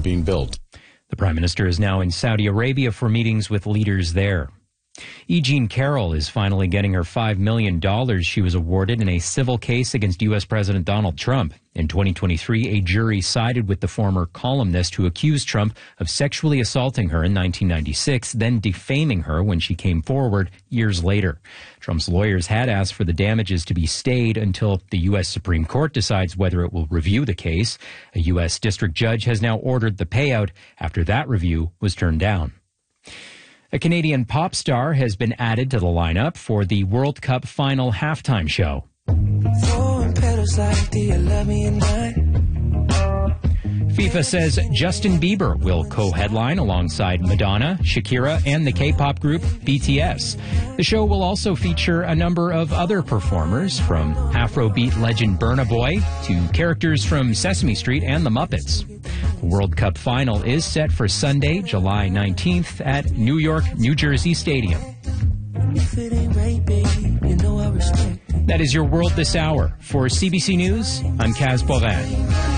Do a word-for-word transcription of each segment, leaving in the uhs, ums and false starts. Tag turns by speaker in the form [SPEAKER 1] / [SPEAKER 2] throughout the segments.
[SPEAKER 1] being built.
[SPEAKER 2] The Prime Minister is now in Saudi Arabia for meetings with leaders there. E. Jean Carroll is finally getting her five million dollars she was awarded in a civil case against U S. President Donald Trump. In twenty twenty-three, a jury sided with the former columnist who accused Trump of sexually assaulting her in nineteen ninety-six, then defaming her when she came forward years later. Trump's lawyers had asked for the damages to be stayed until the U S. Supreme Court decides whether it will review the case. A U S district judge has now ordered the payout after that review was turned down. A Canadian pop star has been added to the lineup for the World Cup final halftime show. FIFA says Justin Bieber will co-headline alongside Madonna, Shakira, and the K-pop group B T S. The show will also feature a number of other performers, from Afrobeat legend Burna Boy to characters from Sesame Street and the Muppets. The World Cup final is set for Sunday, July nineteenth at New York, New Jersey Stadium. That is your world this hour. For C B C News, I'm Kaz Boran.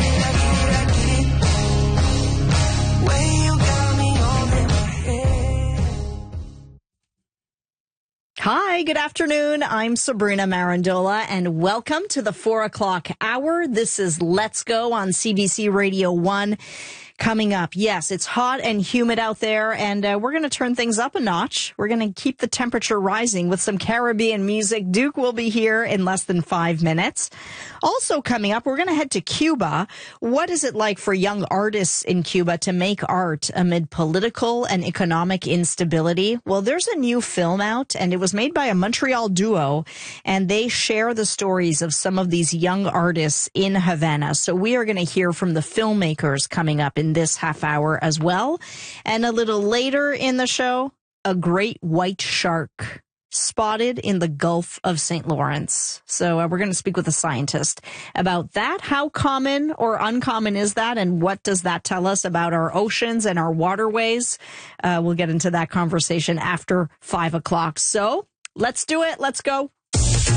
[SPEAKER 3] Hi, good afternoon. I'm Sabrina Marandola, and welcome to the four o'clock hour. This is Let's Go on C B C Radio one. Coming up, yes, it's hot and humid out there, and uh, we're going to turn things up a notch. We're going to keep the temperature rising with some Caribbean music. Duke will be here in less than five minutes. Also coming up, we're going to head to Cuba. What is it like for young artists in Cuba to make art amid political and economic instability? Well, there's a new film out, and it was made by a Montreal duo, and they share the stories of some of these young artists in Havana. So we are going to hear from the filmmakers coming up in this half hour as well. And a little later in the show, a great white shark spotted in the Gulf of Saint Lawrence. So uh, we're going to speak with a scientist about that. How common or uncommon is that? And what does that tell us about our oceans and our waterways? Uh, we'll get into that conversation after five o'clock. So let's do it. Let's go.